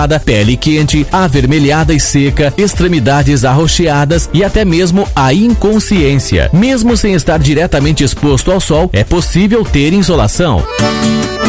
pele quente, avermelhada e seca, extremidades arroxeadas e até mesmo a inconsciência. Mesmo sem estar diretamente exposto ao sol, é possível ter insolação.